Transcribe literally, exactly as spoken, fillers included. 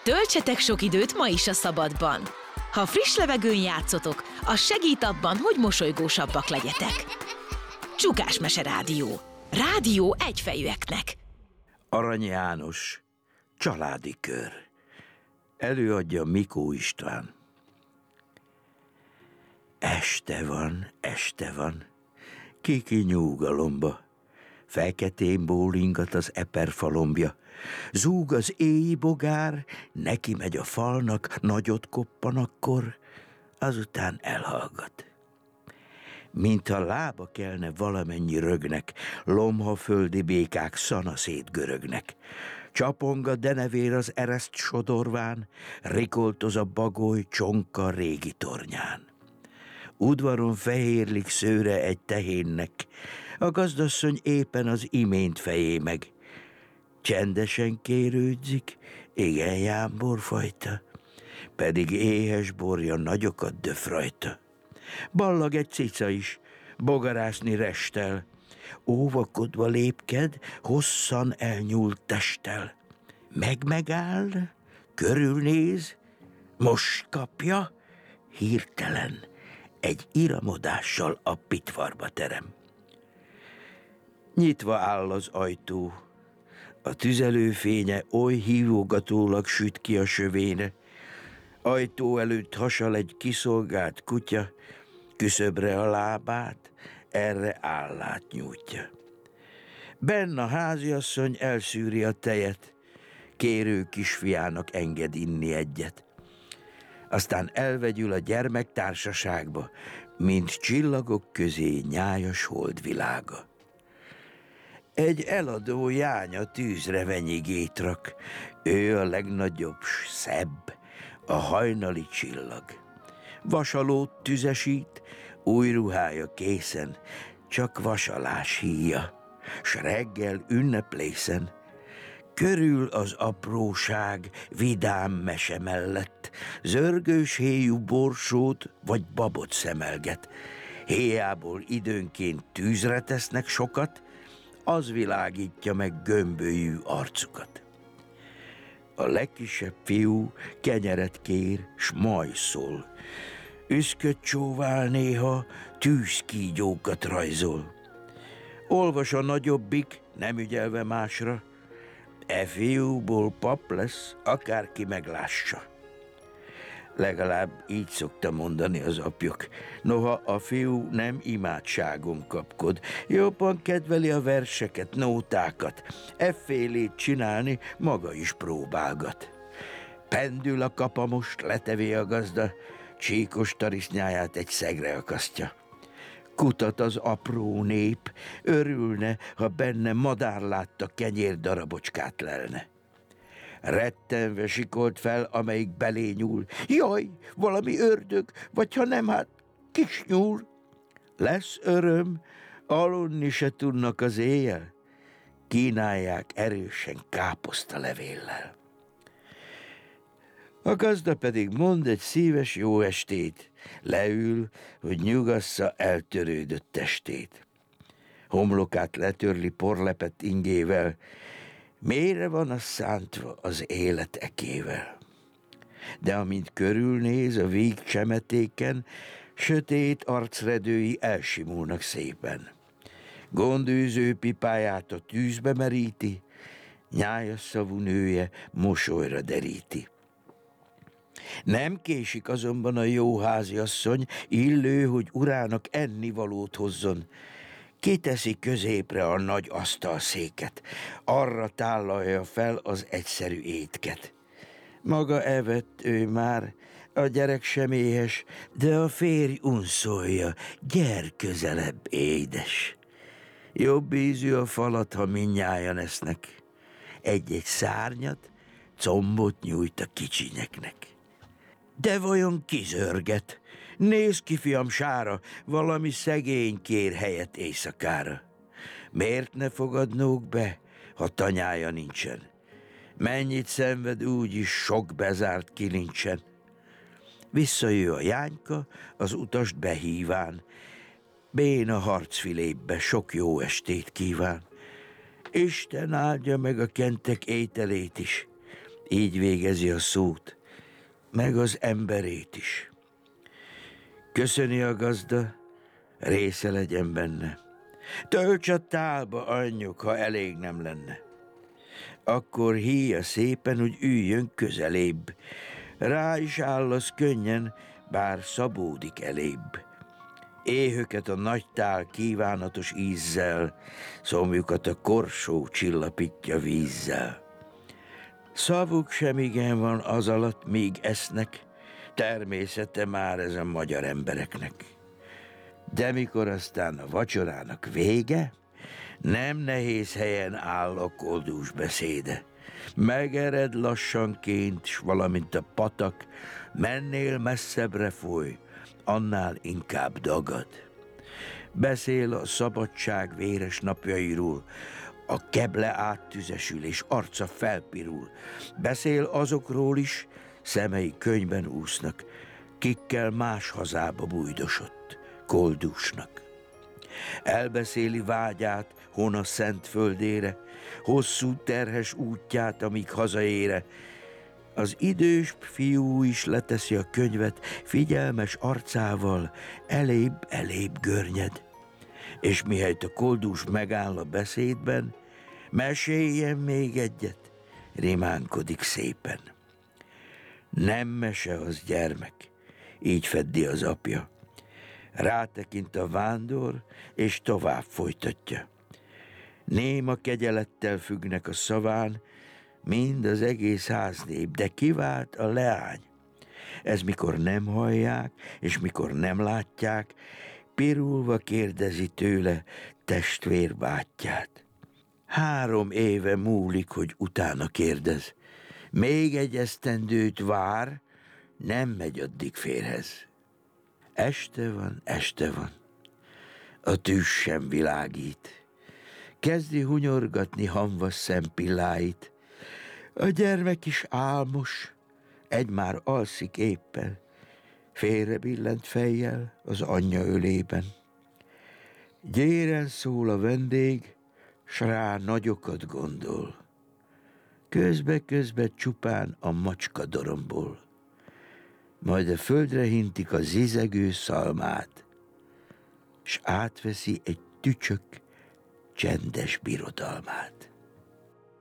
Töltsetek sok időt ma is a szabadban. Ha friss levegőn játszotok, az segít abban, hogy mosolygósabbak legyetek. Csukás Mese Rádió. Rádió egyfejűeknek. Arany János, családi kör. Előadja Mikó István. Este van, este van, kiki nyúgalomba, feketén bólingat az eperfalombja, zúg az éji bogár, neki megy a falnak, nagyot koppan akkor, azután elhallgat. Mintha lába kelne valamennyi rögnek, lomha földi békák szanaszét görögnek. Csapong a denevér az ereszt sodorván, rikoltoz a bagoly csonka régi tornyán. Udvaron fehérlik szőre egy tehénnek, a gazdasszony éppen az imént fejé meg. Csendesen kérődzik, igen jámborfajta, pedig éhes borja nagyokat döf rajta. Ballag egy cica is, bogarászni restel, óvakodva lépked, hosszan elnyúlt testtel. Meg-megáll, körülnéz, most kapja, hirtelen egy iramodással a pitvarba terem. Nyitva áll az ajtó, a tüzelőfénye oly hívogatólag süt ki a sövéne. Ajtó előtt hasal egy kiszolgált kutya, küszöbre a lábát, erre állát nyújtja. Benn a háziasszony elszűri a tejet, kérő kisfiának enged inni egyet. Aztán elvegyül a gyermek társaságba, mint csillagok közé nyájas holdvilága. Egy eladó jánya tűzre venyigét rak, ő a legnagyobb, s szebb, a hajnali csillag. Vasalót tüzesít, új ruhája készen, csak vasalás híja, s reggel ünneplészen. Körül az apróság vidám mese mellett, zörgős héjú borsót vagy babot szemelget. Héjából időnként tűzre tesznek sokat, az világítja meg gömbölyű arcukat. A legkisebb fiú kenyeret kér, s majd szól. Üszköt csóvál néha, tűzkígyókat rajzol. Olvas a nagyobbik, nem ügyelve másra, e fiúból pap lesz, akárki meglássa. Legalább így szokta mondani az apjuk. Noha a fiú nem imádságon kapkod, jobban kedveli a verseket, nótákat, effélét csinálni maga is próbálgat. Pendül a kapa most, letevé a gazda, csíkos tarisznyáját egy szegre akasztja. Kutat az apró nép, örülne, ha benne madárlátta kenyérdarabolcskát lelne. Rettenve sikolt fel, amelyik belé nyúl. Jaj, valami ördög, vagy ha nem, hát kis nyúl. Lesz öröm, aludni se tudnak az éjjel, kínálják erősen káposzta levéllel. A gazda pedig mond egy szíves jó estét, leül, hogy nyugassza eltörődött testét. Homlokát letörli porlepett ingével, mélyre van az szántva az élet ekével. De amint körülnéz a víg csemetéken, sötét arcredői elsimulnak szépen. Gondűző pipáját a tűzbe meríti, nyájas szavú nője mosolyra deríti. Nem késik azonban a jó háziasszony, illő, hogy urának ennivalót hozzon. Kiteszi középre a nagy asztalszéket, arra tállalja fel az egyszerű étket. Maga evett ő már, a gyerek sem éhes, de a férj unszolja, gyere közelebb, édes. Jobb ízű a falat, ha mindnyájan esznek. Egy-egy szárnyat, combot nyújt a kicsinyeknek. De vajon kizörget? Nézd ki, fiam, sára, valami szegény kér helyet éjszakára. Miért ne fogadnók be, ha tanyája nincsen? Mennyit szenved úgyis sok bezárt kilincsen. Visszajő a jányka, az utast behíván, béna harcfilébe sok jó estét kíván. Isten áldja meg a kentek ételét is, Így végezi a szót, meg az emberét is. Köszöni a gazda, része legyen benne. Tölts a tálba, anyjuk, ha elég nem lenne. Akkor híja szépen, hogy üljön közelébb. Rá is állasz könnyen, bár szabódik elébb. Éhöket a nagy tál kívánatos ízzel, szomjukat a korsó csillapítja vízzel. Szavuk sem igen van az alatt, míg esznek, természete már ez a magyar embereknek. De mikor aztán a vacsorának vége, nem nehéz helyen áll a koldús beszéde. Megered lassanként, s valamint a patak, mennél messzebbre folyj, annál inkább dagad. Beszél a szabadság véres napjairól, a keble áttüzesül és arca felpirul. Beszél azokról is, szemei könyben úsznak, kikkel más hazába bújdosott, koldúsnak. Elbeszéli vágyát Hona szent földére, hosszú terhes útját, amíg hazaére. Az idős fiú is leteszi a könyvet, figyelmes arcával elébb-elébb görnyed. És mihelyt a koldús megáll a beszédben, meséljen még egyet, rimánkodik szépen. Nem mese az gyermek, így feddi az apja. Rátekint a vándor, és tovább folytatja. Néma kegyelettel függnek a szaván, mind az egész háznép, de kivált a leány. Ez mikor nem hallják, és mikor nem látják, pirulva kérdezi tőle testvérbátyját. Három éve múlik, hogy utána kérdez. Még egy esztendőt vár, nem megy addig férhez. Este van, este van, a tűz sem világít. Kezdi hunyorgatni hamvas szempilláit. A gyermek is álmos, egy már alszik éppen, félre billent fejjel az anyja ölében. Gyéren szól a vendég, s rá nagyokat gondol. Közbe-közbe csupán a macska dorombol. Majd a földre hintik a zizegő szalmát, s átveszi egy tücsök csendes birodalmát.